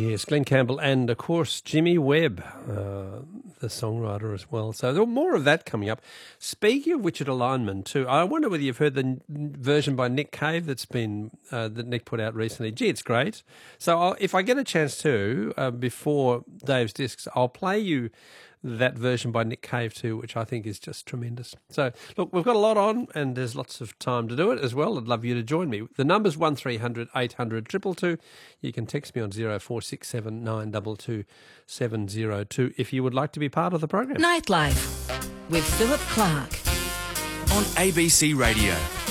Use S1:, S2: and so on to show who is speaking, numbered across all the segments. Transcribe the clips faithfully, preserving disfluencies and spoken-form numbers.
S1: Yes, Glenn Campbell and, of course, Jimmy Webb, uh, the songwriter as well. So there's more of that coming up. Speaking of Wichita Lineman too, I wonder whether you've heard the n- version by Nick Cave that's been uh, that Nick put out recently. Gee, it's great. So I'll, if I get a chance to, uh, before Dave's Discs, I'll play you that version by Nick Cave too, which I think is just tremendous. So, look, we've got a lot on and there's lots of time to do it as well. I'd love you to join me. The number's one three hundred eight hundred two two two. You can text me on zero four six seven nine two two seven zero two if you would like to be part of the program.
S2: Nightlife with Philip Clark
S3: on A B C Radio.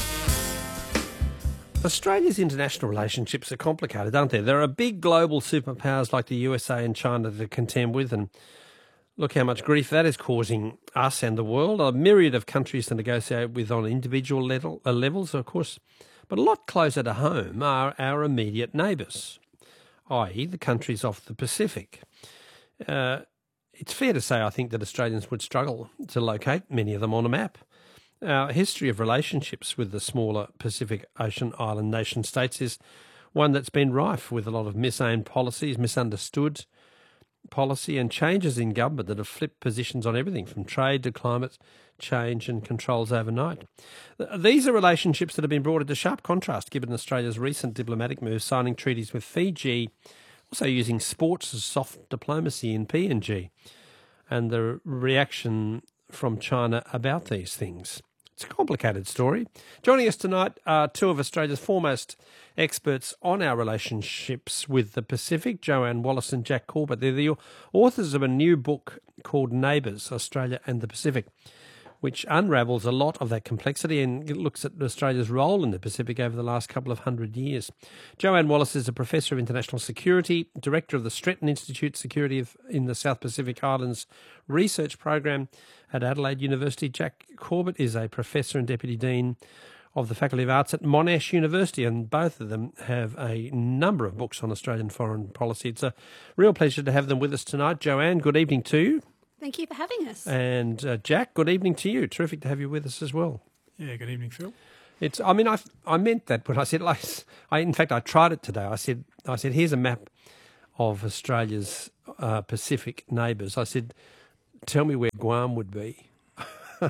S1: Australia's international relationships are complicated, aren't they? There are big global superpowers like the U S A and China to contend with, and look how much grief that is causing us and the world. A myriad of countries to negotiate with on individual level, uh, levels, of course. But a lot closer to home are our immediate neighbours, that is the countries off the Pacific. Uh, it's fair to say, I think, that Australians would struggle to locate many of them on a map. Our history of relationships with the smaller Pacific Ocean island nation states is one that's been rife with a lot of misaimed policies, misunderstood policy and changes in government that have flipped positions on everything from trade to climate change and controls overnight. These are relationships that have been brought into sharp contrast given Australia's recent diplomatic moves, signing treaties with Fiji, also using sports as soft diplomacy in P N G, and the reaction from China about these things. It's a complicated story. Joining us tonight are two of Australia's foremost experts on our relationships with the Pacific, Joanne Wallace and Jack Corbett. They're the authors of a new book called Neighbours, Australia and the Pacific, which unravels a lot of that complexity and looks at Australia's role in the Pacific over the last couple of hundred years. Joanne Wallace is a Professor of International Security, Director of the Stretton Institute Security of, in the South Pacific Islands Research Program at Adelaide University. Jack Corbett is a Professor and Deputy Dean of the Faculty of Arts at Monash University, and both of them have a number of books on Australian foreign policy. It's a real pleasure to have them with us tonight. Joanne, good evening to you.
S4: Thank you for having us.
S1: And uh, Jack, good evening to you. Terrific to have you with us as well.
S5: Yeah, good evening, Phil.
S1: It's. I mean, I I meant that when I said, like, I in fact I tried it today. I said, I said, here's a map of Australia's uh, Pacific neighbours. I said, tell me where Guam would be. uh,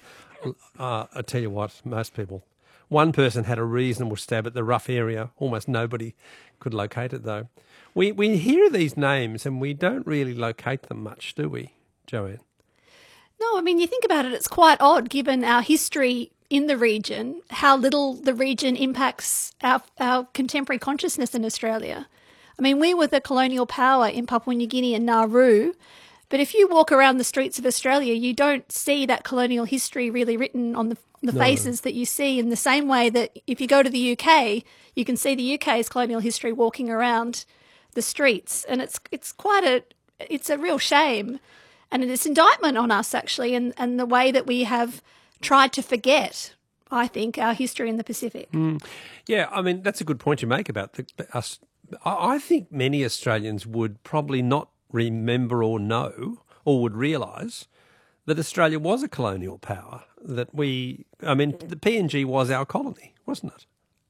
S1: I tell you what, most people. One person had a reasonable stab at the rough area. Almost nobody could locate it, though. We we hear these names and we don't really locate them much, do we, Joanne?
S4: No, I mean, you think about it, it's quite odd given our history in the region, how little the region impacts our, our contemporary consciousness in Australia. I mean, we were the colonial power in Papua New Guinea and Nauru, but if you walk around the streets of Australia, you don't see that colonial history really written on the, the no. faces that you see, in the same way that if you go to the U K, you can see the U K's colonial history walking around the streets. And it's it's quite a, it's a real shame. And it's indictment on us, actually, and, and the way that we have tried to forget, I think, our history in the Pacific.
S1: Mm. Yeah, I mean, that's a good point you make about the, us. I think many Australians would probably not remember or know or would realise that Australia was a colonial power, that we, I mean, the P N G was our colony, wasn't it?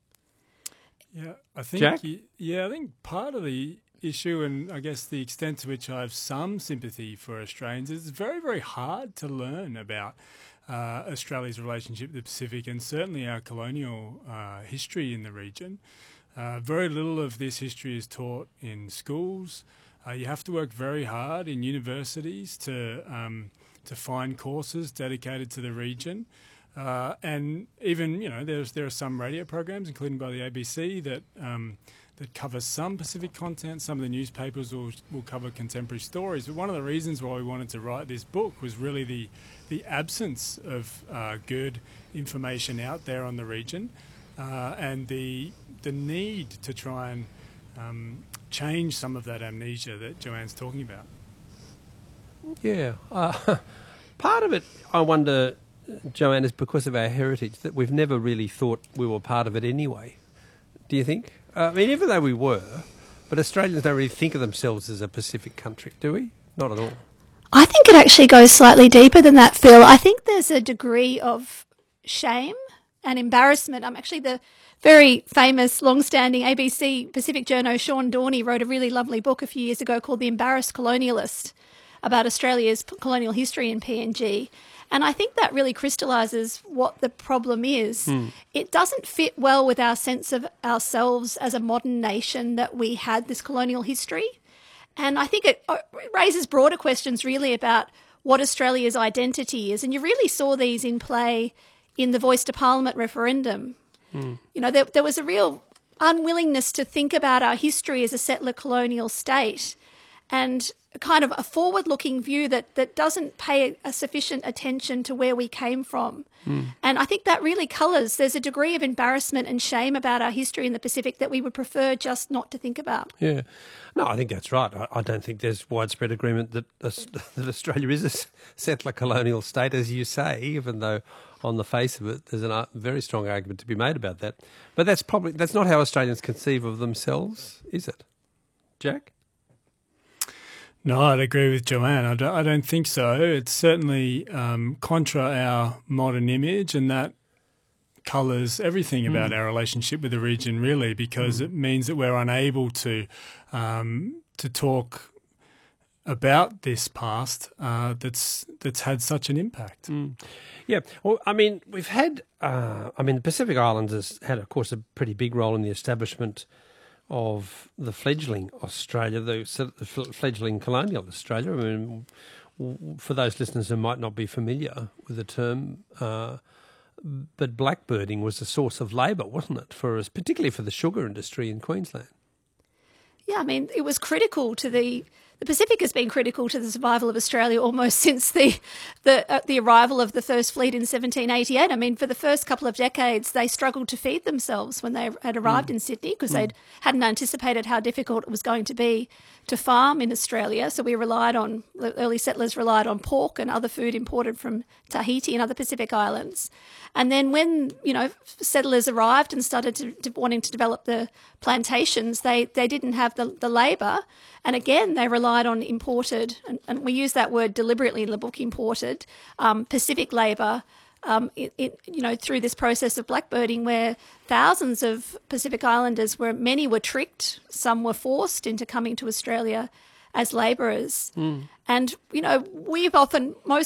S5: Yeah, I think,
S1: Jack?
S5: yeah, I think part of the issue, and I guess the extent to which I have some sympathy for Australians, is it's very, very hard to learn about uh, Australia's relationship with the Pacific and certainly our colonial uh, history in the region. Uh, very little of this history is taught in schools. Uh, you have to work very hard in universities to um, to find courses dedicated to the region. Uh, and even, you know, there's there are some radio programs, including by the A B C, that um, that cover some Pacific content. Some of the newspapers will will cover contemporary stories. But one of the reasons why we wanted to write this book was really the the absence of uh, good information out there on the region, uh, and the the need to try and um, change some of that amnesia that Joanne's talking about.
S1: Yeah, uh, part of it, I wonder, Joanne, is because of our heritage, that we've never really thought we were part of it anyway. Do you think? Uh, I mean, even though we were, but Australians don't really think of themselves as a Pacific country, do we? Not at all.
S4: I think it actually goes slightly deeper than that, Phil. I think there's a degree of shame and embarrassment. I'm actually the very famous, long-standing A B C Pacific journo Sean Dorney wrote a really lovely book a few years ago called The Embarrassed Colonialist about Australia's colonial history in P N G. And I think that really crystallises what the problem is. Mm. It doesn't fit well with our sense of ourselves as a modern nation that we had this colonial history. And I think it raises broader questions really about what Australia's identity is. And you really saw these in play in the Voice to Parliament referendum. Mm. You know, there, there was a real unwillingness to think about our history as a settler colonial state, and kind of a forward-looking view that, that doesn't pay a sufficient attention to where we came from. Mm. And I think that really colours, there's a degree of embarrassment and shame about our history in the Pacific that we would prefer just not to think about.
S1: Yeah. No, I think that's right. I, I don't think there's widespread agreement that, that Australia is a settler colonial state, as you say, even though on the face of it there's a very strong argument to be made about that. But that's probably that's not how Australians conceive of themselves, is it? Jack?
S5: No, I'd agree with Joanne. I don't, I don't think so. It's certainly um, contra our modern image, and that colours everything about mm. our relationship with the region, really, because mm. it means that we're unable to um, to talk about this past uh, that's that's had such an impact.
S1: Mm. Yeah, well, I mean, we've had, uh, I mean, the Pacific Islands has had, of course, a pretty big role in the establishment of the fledgling Australia, the fledgling colonial Australia. I mean, for those listeners who might not be familiar with the term, uh, but blackbirding was a source of labour, wasn't it, for us, particularly for the sugar industry in Queensland?
S4: Yeah, I mean, it was critical to the... The Pacific has been critical to the survival of Australia almost since the the, uh, the arrival of the First Fleet in seventeen eighty-eight. I mean, for the first couple of decades, they struggled to feed themselves when they had arrived mm. in Sydney because mm. they hadn't anticipated how difficult it was going to be to farm in Australia. So we relied on, the early settlers relied on pork and other food imported from Tahiti and other Pacific islands. And then when, you know, settlers arrived and started to, to wanting to develop the plantations, they, they didn't have the, the labour. And again, they relied on imported, and, and we use that word deliberately in the book, imported, um, Pacific labour, um, it, it, you know, through this process of blackbirding where thousands of Pacific Islanders, were many were tricked, some were forced into coming to Australia as labourers. Mm. And, you know, we've often, most